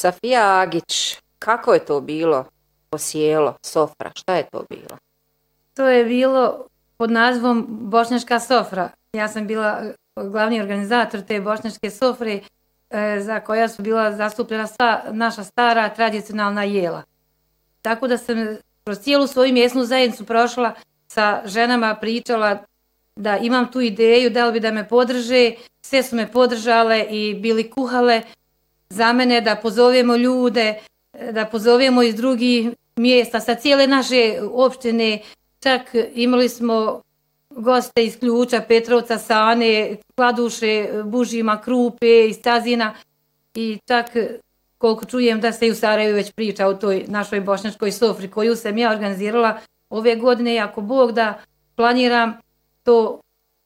Safija Agić, kako je to bilo? Posijelo, sofra, šta je to bilo? To je bilo pod nazivom Bošnjačka sofra. Ja sam bila glavni organizator te bošnjačke sofre za koja su bila zastupljena sva naša stara tradicionalna jela. Tako da sam kroz cijelu svoju mjesnu zajednicu prošla, sa ženama pričala da imam tu ideju, da li bi da me podrže. Sve su me podržale i bili kuhale za mene da pozovemo ljude, da pozovemo iz drugih mjesta, sa cijele naše opštine. Čak imali smo goste iz Ključa, Petrovca, Sane, Kladuše, Bužima, Krupe, iz Cazina i čak koliko čujem da se i u Sarajevu već priča o toj našoj bošnjačkoj sofri koju sam ja organizirala ove godine. Ako Bog da, planiram to